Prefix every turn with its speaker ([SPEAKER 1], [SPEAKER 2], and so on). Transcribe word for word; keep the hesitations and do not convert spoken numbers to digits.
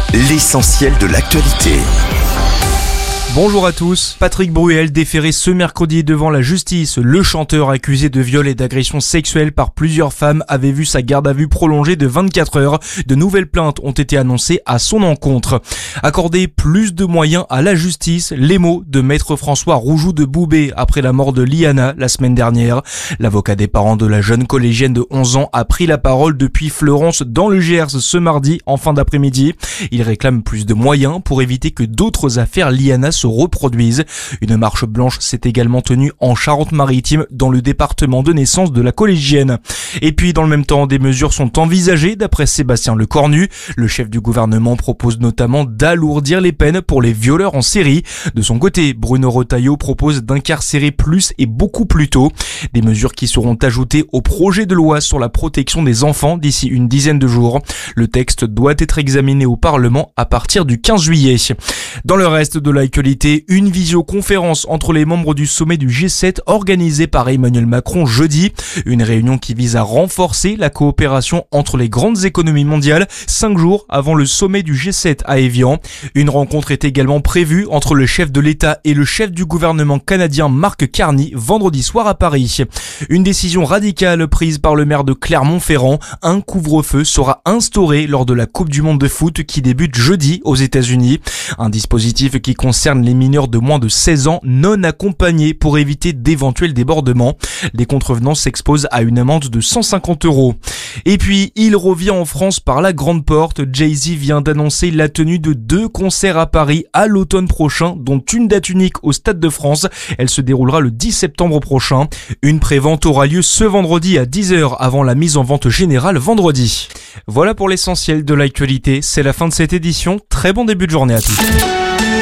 [SPEAKER 1] l'essentiel de l'actualité.
[SPEAKER 2] Bonjour à tous. Patrick Bruel déféré ce mercredi devant la justice. Le chanteur accusé de viol et d'agression sexuelle par plusieurs femmes avait vu sa garde à vue prolongée de vingt-quatre heures. De nouvelles plaintes ont été annoncées à son encontre. Accorder plus de moyens à la justice, les mots de maître François Roujoux de Boubé après la mort de Liana la semaine dernière. L'avocat des parents de la jeune collégienne de onze ans a pris la parole depuis Fleurance dans le Gers ce mardi en fin d'après-midi. Il réclame plus de moyens pour éviter que d'autres affaires Liana se reproduisent. Une marche blanche s'est également tenue en Charente-Maritime dans le département de naissance de la collégienne. Et puis dans le même temps, des mesures sont envisagées d'après Sébastien Lecornu. Le chef du gouvernement propose notamment d'alourdir les peines pour les violeurs en série. De son côté, Bruno Retailleau propose d'incarcérer plus et beaucoup plus tôt. Des mesures qui seront ajoutées au projet de loi sur la protection des enfants d'ici une dizaine de jours. Le texte doit être examiné au Parlement à partir du quinze juillet. Dans le reste de l'actualité, une visioconférence entre les membres du sommet du G sept organisée par Emmanuel Macron jeudi. Une réunion qui vise à renforcer la coopération entre les grandes économies mondiales, cinq jours avant le sommet du G sept à Évian. Une rencontre est également prévue entre le chef de l'État et le chef du gouvernement canadien Mark Carney vendredi soir à Paris. Une décision radicale prise par le maire de Clermont-Ferrand. Un couvre-feu sera instauré lors de la Coupe du monde de foot qui débute jeudi aux États-Unis. Un dispositif qui concerne les mineurs de moins de seize ans non accompagnés pour éviter d'éventuels débordements. Les contrevenants s'exposent à une amende de cent cinquante euros. Et puis, il revient en France par la grande porte. Jay-Z vient d'annoncer la tenue de deux concerts à Paris à l'automne prochain, dont une date unique au Stade de France. Elle se déroulera le dix septembre prochain. Une prévente aura lieu ce vendredi à dix heures avant la mise en vente générale vendredi. Voilà pour l'essentiel de l'actualité. C'est la fin de cette édition. Très bon début de journée à tous.